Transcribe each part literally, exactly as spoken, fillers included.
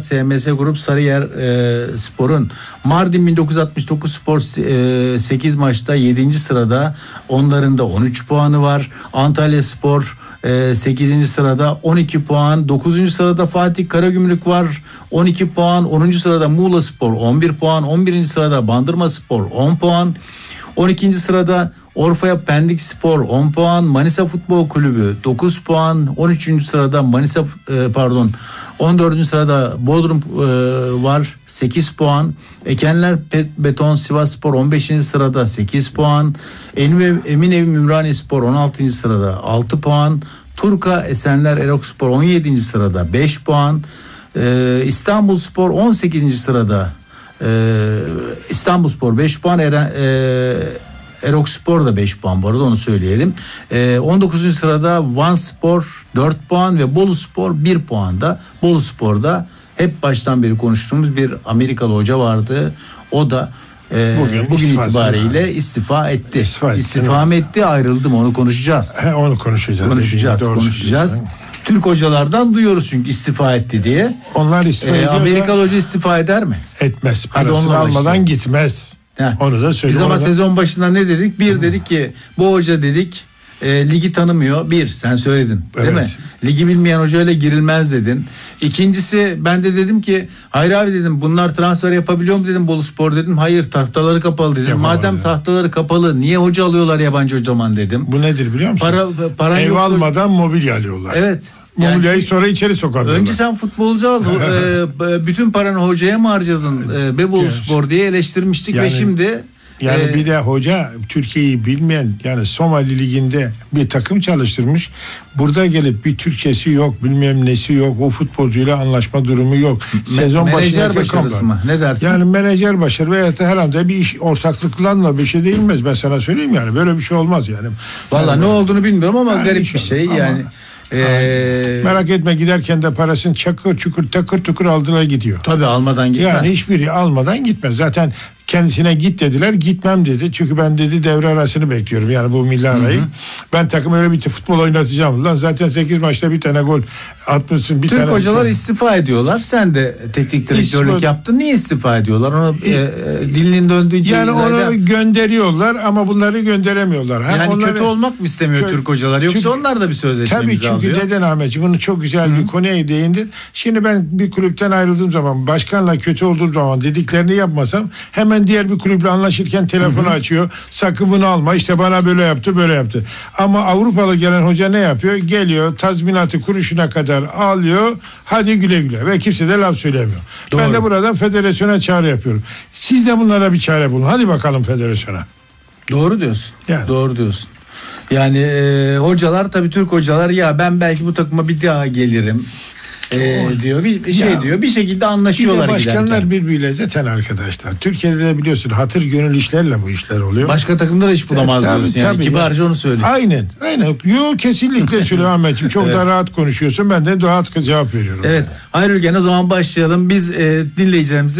S M S Grup Sarıyer e, Spor'un. Mardin bin dokuz yüz altmış dokuz Spor e, sekiz maçta yedinci sırada. Onların da on üç puanı var. Antalya Spor e, sekizinci sırada on iki puan. dokuzuncu sırada Fatih Karagümrük var. on iki puan. onuncu sırada Muğla Spor on bir puan. on birinci sırada Bandırma Spor on puan. on ikinci sırada Orfaya Pendik Spor on puan, Manisa Futbol Kulübü dokuz puan, on üçüncü sırada Manisa e, pardon on dördüncü sırada Bodrum e, var sekiz puan, Ekenler Beton Sivas Spor on beşinci sırada sekiz puan, Eminönü Ümraniye Spor on altıncı sırada altı puan, Turka Esenler Erok Spor on yedinci sırada beş puan, e, İstanbul Spor on sekizinci sırada e, İstanbul Spor beş puan, Eren, e, Erok Spor da beş puan, bu arada onu söyleyelim. Ee, on dokuzuncu sırada Van Spor dört puan ve Bolu Spor bir puanda. Bolu Spor'da hep baştan beri konuştuğumuz bir Amerikalı hoca vardı. O da e, bugün, bugün itibariyle yani. istifa etti. İstifa, istifa mı etti, ayrıldı mı, onu konuşacağız. He, onu konuşacağız. Konuşacağız, konuşacağız. Diyorsun. Türk hocalardan duyuyoruz çünkü istifa etti diye. Onlar istifa ee, ediyor. Amerikalı hoca istifa eder mi? Etmez. Parasını almadan başlayalım. Gitmez. Heh. Onu da söyleyeyim. Biz ama da... sezon başında ne dedik? Bir, dedik ki bu hoca dedik e, ligi tanımıyor. Bir, sen söyledin değil evet. mi? Ligi bilmeyen hocayla girilmez dedin. İkincisi, ben de dedim ki hayır abi dedim, bunlar transfer yapabiliyor mu dedim Bolu Spor dedim. Hayır, tahtaları kapalı dedim. Yapamaz Madem yani. tahtaları kapalı, niye hoca alıyorlar yabancı hocaman dedim. Bu nedir biliyor musun? Para, para Ev yoksa... almadan mobilya alıyorlar. Evet. Mobilyayı yani, sonra içeri sokarlar. Önce sen futbolcu al. e, bütün paranı hocaya mı harcadın? E, be Bolu Spor diye eleştirmiştik yani, ve şimdi yani e, bir de hoca Türkiye'yi bilmeyen, yani Somali Ligi'nde bir takım çalıştırmış. Burada gelip bir Türkçesi yok, bilmem nesi yok. O futbolcuyla anlaşma durumu yok. Sezon menajer başarısı mı? Ne dersin? Yani menajer başarı veya da herhalde bir iş ortaklıklarla bir şey değilmez. Ben sana söyleyeyim yani. Böyle bir şey olmaz yani. Valla yani, ne olduğunu bilmiyorum ama yani garip bir şey. Ama, yani Ee, merak etme, giderken de parasını çakır çukur takır tukur aldılar gidiyor. Tabii almadan gitmez. Yani hiçbiri almadan gitmez. Zaten kendisine git dediler, gitmem dedi. Çünkü ben dedi devre arasını bekliyorum. Yani bu milli arayı. Hı hı. Ben takım öyle bir futbol oynatacağım. Lan zaten sekiz maçta bir tane gol atmışsın. Bir Türk tane hocalar tane. istifa ediyorlar. Sen de teknik direktörlük yaptın. Niye istifa ediyorlar? Onu e, e, dilinin döndüğü yani onu zaten... gönderiyorlar ama bunları gönderemiyorlar. Ha, yani onları... kötü olmak mı istemiyor kö... Türk hocalar? Yoksa çünkü, onlar da bir sözleşme tabii imzalıyor. Tabii çünkü Deden Ahmetciğim bunu çok güzel Hı. bir konuya değindi. Şimdi ben bir kulüpten ayrıldığım zaman, başkanla kötü olduğum zaman dediklerini yapmasam hemen diğer bir kulüple anlaşırken telefonu Hı-hı. açıyor. Sakın bunu alma, işte bana böyle yaptı böyle yaptı. Ama Avrupalı gelen hoca ne yapıyor? Geliyor, tazminatı kuruşuna kadar alıyor. Hadi güle güle ve kimse de laf söylemiyor. Doğru. Ben de buradan federasyona çağrı yapıyorum. Siz de bunlara bir çare bulun. Hadi bakalım federasyona. Doğru diyorsun. Yani. Doğru diyorsun. Yani e, hocalar tabii Türk hocalar ya ben belki bu takıma bir daha gelirim. Ee, diyor bir şey ya, diyor bir şekilde anlaşıyorlar. Bir de başkanlar giderken. birbiriyle zaten arkadaşlar. Türkiye'de de biliyorsun hatır gönül işlerle bu işler oluyor. Başka takımda da hiç bulamaz evet, diyorsun tabii, yani. Tabii kibarca ya. Onu söylüyorsun. Aynen. Aynen. Yo kesinlikle söylüyorum Ahmetciğim. Çok evet. daha rahat konuşuyorsun. Ben de rahat cevap veriyorum. Evet. Yani. Hayır Ülgen, o zaman başlayalım. Biz e, dinleyicilerimize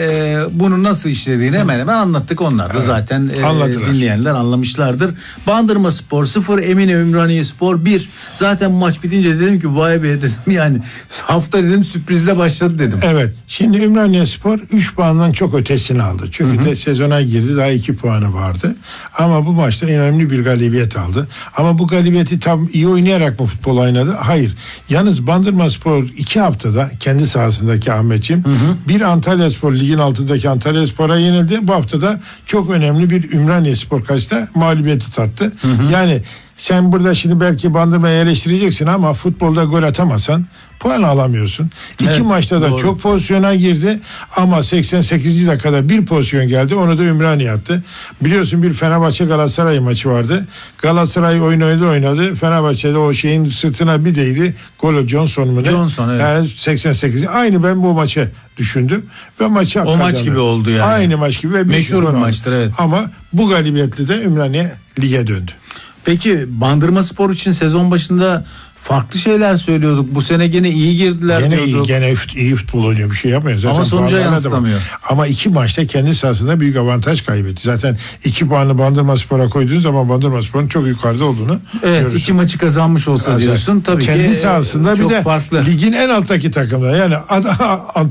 e, bunu nasıl işlediğini hemen hemen anlattık. Onlar da evet. zaten e, dinleyenler anlamışlardır. Bandırma Spor sıfır, Eminönü Ümraniye Spor bir. Zaten bu maç bitince dedim ki vay be dedim yani. Hafta dedim sürprizle başladı dedim. Evet. Şimdi Ümraniye Spor üç puandan çok ötesini aldı. Çünkü hı hı. de sezona girdi, daha iki puanı vardı. Ama bu maçta önemli bir galibiyet aldı. Ama bu galibiyeti tam iyi oynayarak mı futbol oynadı? Hayır. Yalnız Bandırma Spor iki haftada kendi sahasındaki Ahmetciğim hı hı. bir Antalya Spor, ligin altındaki Antalya Spor'a yenildi. Bu haftada çok önemli bir Ümraniye Spor karşısında mağlubiyeti tattı. Hı hı. Yani sen burada şimdi belki Bandırma'yı eleştireceksin ama futbolda gol atamasan puan alamıyorsun. İki evet, maçta da doğru. çok pozisyona girdi ama seksen sekizinci dakikada bir pozisyon geldi. Onu da Ümraniye attı. Biliyorsun bir Fenerbahçe Galatasaray maçı vardı. Galatasaray oynadı oynadı. Fenerbahçe'de o şeyin sırtına bir değdi. Golü Johnson mu ne? Johnson evet. Yani seksen sekiz. Aynı ben bu maçı düşündüm ve maçı o kazandı. maç gibi oldu yani. Aynı maç gibi. Ve meşhur bir maçtır evet. Ama bu galibiyetle de Ümraniye lige döndü. Peki Bandırma Spor için sezon başında farklı şeyler söylüyorduk. Bu sene gene iyi girdiler gene diyorduk. Iyi, gene iyi futbol oynuyor. Bir şey yapmıyor. Zaten ama sonuca yansıtamıyor. Ama iki maçta kendi sahasında büyük avantaj kaybetti. Zaten iki puanı Bandırma Spor'a koyduğun zaman Bandırma Spor'un çok yukarıda olduğunu evet, görürsün. iki maçı kazanmış olsa Zaten diyorsun. Tabii kendi ki sahasında bir de farklı. Ligin en alttaki takımda. Yani